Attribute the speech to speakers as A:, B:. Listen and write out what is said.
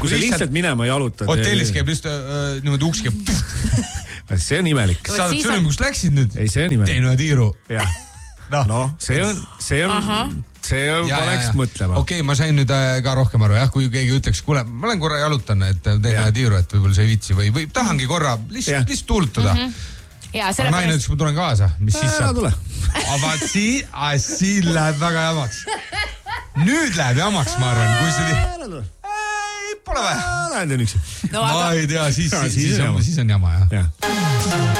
A: kui sa lihtsalt minema jalutad.
B: Hotellis käib lihtsalt niimoodi uks käib.
A: See on imelik.
B: Saad sõnum, kus läksid nüüd?
A: Ei, see on imelik.
B: Tein ühe tiiru.
A: No, see paneks mõtlema.
B: Okei, ma sain nüüd ka rohkem aru, jah, kui keegi ütleks, kuule, ma olen korra jalutan, et teen ühe tiiru, et võib-olla see ei viitsi või tahangi korra lihtsalt tuulutada. Aga naine ütles, ma tulen kaasa, mis siis saab? Aga siin läheb väga jamaks. Nüüd läheb jamaks, ma arvan, kui see pole vaja.
A: Lähen teen üksi.
B: Ma ei tea, siis on jama, jah.